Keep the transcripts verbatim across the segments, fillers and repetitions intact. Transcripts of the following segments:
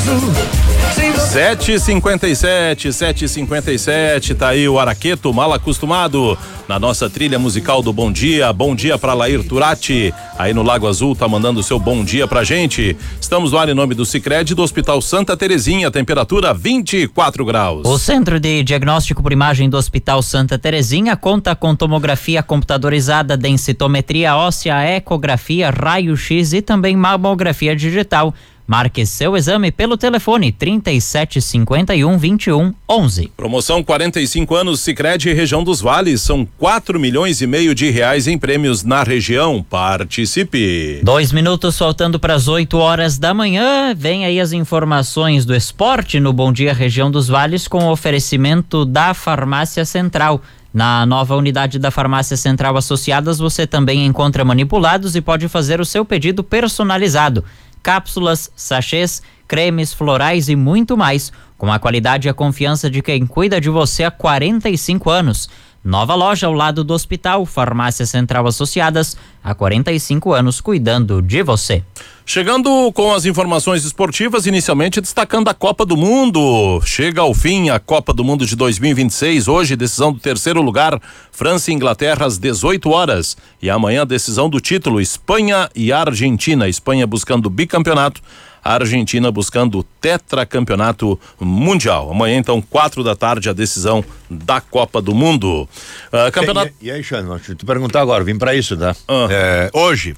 sete e cinquenta e sete, sete e cinquenta e sete, tá aí o Araqueto, mal acostumado, na nossa trilha musical do Bom Dia. Bom dia pra Lair Turati, aí no Lago Azul, tá mandando o seu bom dia pra gente. Estamos no ar em nome do Sicredi do Hospital Santa Terezinha, temperatura vinte e quatro graus. O Centro de Diagnóstico por Imagem do Hospital Santa Terezinha conta com tomografia computadorizada, densitometria óssea, ecografia, raio-x e também mamografia digital. Marque seu exame pelo telefone trinta e sete, cinquenta e um, vinte e um, onze. Promoção quarenta e cinco anos Sicredi Região dos Vales, são quatro milhões e meio de reais em prêmios na região. Participe. Dois minutos faltando para as oito horas da manhã. Vem aí as informações do esporte no Bom Dia Região dos Vales com o oferecimento da Farmácia Central. Na nova unidade da Farmácia Central Associadas você também encontra manipulados e pode fazer o seu pedido personalizado. Cápsulas, sachês, cremes, florais e muito mais, com a qualidade e a confiança de quem cuida de você há quarenta e cinco anos. Nova loja ao lado do hospital, Farmácia Central Associadas, há quarenta e cinco anos cuidando de você. Chegando com as informações esportivas, inicialmente destacando a Copa do Mundo. Chega ao fim a Copa do Mundo de dois mil e vinte e seis. Hoje, decisão do terceiro lugar, França e Inglaterra às dezoito horas. E amanhã, decisão do título, Espanha e Argentina. Espanha buscando o bicampeonato, a Argentina buscando o tetracampeonato mundial. Amanhã, então, quatro da tarde, a decisão da Copa do Mundo. Uh, campeonato... E, e aí, Xande, deixa eu te perguntar agora, vim pra isso, tá? Uh. É, hoje,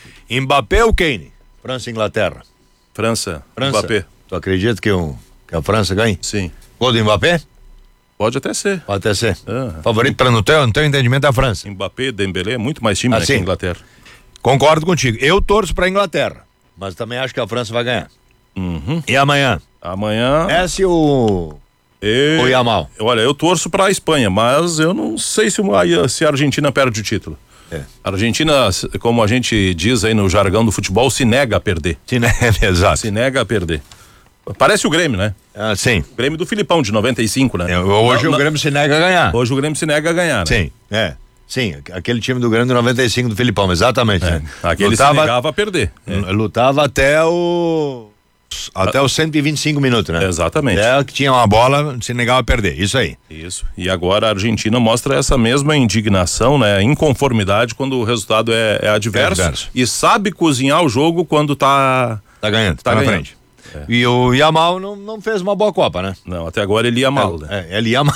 Mbappé ou Kane? França e Inglaterra. França, França. Mbappé. Tu acredita que, o, que a França ganhe? Sim. Gol do Mbappé? Pode até ser. Pode até ser. Ah. Favorito para no teu, no teu entendimento é a França. Mbappé, Dembélé, muito mais time, Ah, né, sim. que a Inglaterra. Concordo contigo. Eu torço pra Inglaterra, mas também acho que a França vai ganhar. Uhum. E amanhã? Amanhã... Messi ou E... o Yamal? Olha, eu torço pra Espanha, mas eu não sei se, uma, se a Argentina perde o título. É. A Argentina, como a gente diz aí no jargão do futebol, se nega a perder. Sim, né? Exato. Se nega a perder. Parece o Grêmio, né? Ah, sim. O Grêmio do Filipão, de noventa e cinco, né? É, hoje Não, o não, Grêmio se nega a ganhar. Hoje o Grêmio se nega a ganhar, né? Sim, é. Sim, aquele time do Grêmio de noventa e cinco do Filipão, exatamente. É. Aquele lutava, se negava a perder. É. Lutava até o... Até os cento e vinte e cinco minutos, né? Exatamente. É que tinha uma bola, se negava a perder, isso aí. Isso. E agora a Argentina mostra essa mesma indignação, né? Inconformidade quando o resultado é, é, adverso, é adverso. E sabe cozinhar o jogo quando tá... Tá ganhando, tá, tá na ganhando. frente. É. E o Yamal não, não fez uma boa Copa, né? Não, até agora ele ia mal, é, né? É, ele ia mal.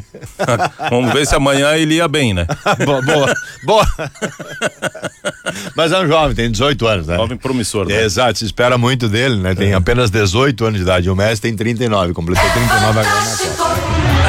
Vamos ver se amanhã ele ia bem, né? boa, boa, boa. Mas é um jovem, tem dezoito anos, né? Jovem promissor, né? É, exato, se espera muito dele, né? Tem é. apenas dezoito anos de idade. O Messi tem trinta e nove, completou trinta e nove agora na Copa.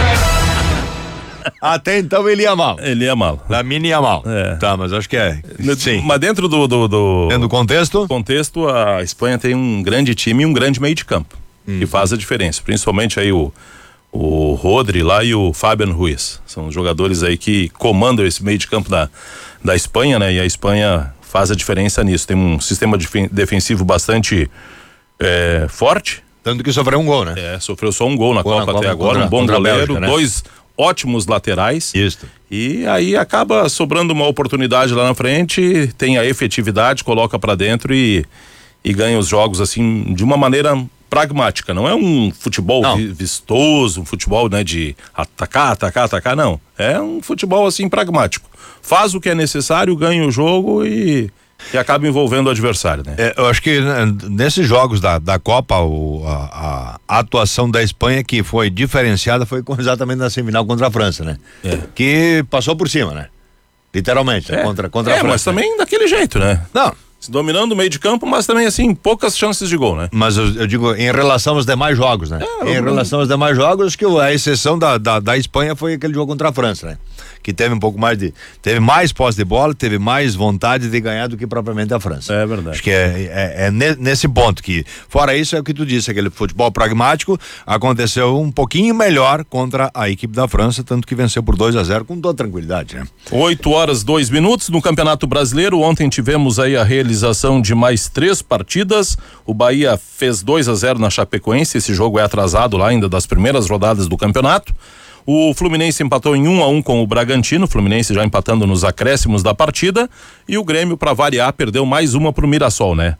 Até então ele ia mal. Ele ia mal. Lamine ia mal. É. Tá, mas acho que é. Sim. Mas dentro do, do, do... Dentro do contexto? contexto, a Espanha tem um grande time e um grande meio de campo. Hum. Que faz a diferença. Principalmente aí o, o Rodri lá e o Fabian Ruiz. São os jogadores aí que comandam esse meio de campo da, da Espanha, né? E a Espanha faz a diferença nisso. Tem um sistema defensivo bastante é, forte. Tanto que sofreu um gol, né? É, sofreu só um gol na, gol Copa, na Copa até agora. Contra, um bom goleiro, Bélgica, né? Dois ótimos laterais. Isso. E aí acaba sobrando uma oportunidade lá na frente, tem a efetividade, coloca pra dentro e, e ganha os jogos assim de uma maneira pragmática. Não é um futebol não. vistoso, um futebol, né, de atacar, atacar, atacar, não. É um futebol assim pragmático. Faz o que é necessário, ganha o jogo e E acaba envolvendo o adversário, né? É, eu acho que né, nesses jogos da, da Copa, o, a, a atuação da Espanha que foi diferenciada foi exatamente na semifinal contra a França, né? É. Que passou por cima, né? Literalmente, É. contra, contra é, a França. mas também daquele jeito, né? Não, Se dominando o meio de campo, mas também assim, poucas chances de gol, né? mas eu, eu digo em relação aos demais jogos, né? É, em eu- relação aos demais jogos, acho que a exceção da, da, da Espanha foi aquele jogo contra a França, né? Que teve um pouco mais de... Teve mais posse de bola, teve mais vontade de ganhar do que propriamente a França. É verdade. Acho que é, é, é ne- nesse ponto que, fora isso, é o que tu disse, aquele futebol pragmático aconteceu um pouquinho melhor contra a equipe da França, tanto que venceu por dois a zero com toda tranquilidade, né? oito horas, dois minutos no Campeonato Brasileiro. Ontem tivemos aí a realização de mais três partidas. O Bahia fez dois a zero na Chapecoense. Esse jogo é atrasado lá ainda das primeiras rodadas do campeonato. O Fluminense empatou em um a um com o Bragantino, o Fluminense já empatando nos acréscimos da partida, e o Grêmio, para variar, perdeu mais uma pro Mirassol, né?